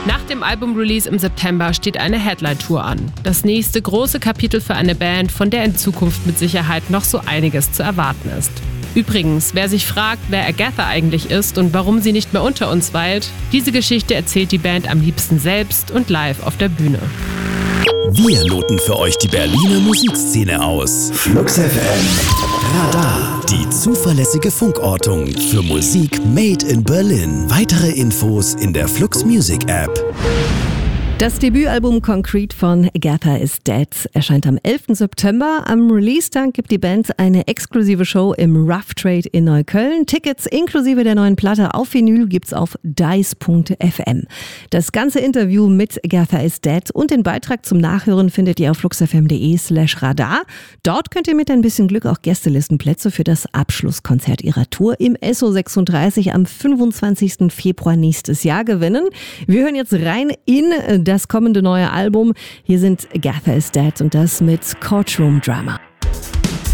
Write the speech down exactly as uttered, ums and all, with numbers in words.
Nach dem Album-Release im September steht eine Headline-Tour an. Das nächste große Kapitel für eine Band, von der in Zukunft mit Sicherheit noch so einiges zu erwarten ist. Übrigens, wer sich fragt, wer Agatha eigentlich ist und warum sie nicht mehr unter uns weilt, diese Geschichte erzählt die Band am liebsten selbst und live auf der Bühne. Wir loten für euch die Berliner Musikszene aus. Flux F M Radar, die zuverlässige Funkortung für Musik made in Berlin. Weitere Infos in der Flux Music App. Das Debütalbum Concrete von Agatha is Dead erscheint am elften September. Am Release-Tag gibt die Band eine exklusive Show im Rough Trade in Neukölln. Tickets inklusive der neuen Platte auf Vinyl gibt's auf dice punkt f m. Das ganze Interview mit Agatha is Dead und den Beitrag zum Nachhören findet ihr auf fluxfm.de slash radar. Dort könnt ihr mit ein bisschen Glück auch Gästelistenplätze für das Abschlusskonzert ihrer Tour im S O sechsunddreißig am fünfundzwanzigsten Februar nächstes Jahr gewinnen. Wir hören jetzt rein in das kommende neue Album. Hier sind Agatha is Dead und das mit Courtroom Drama.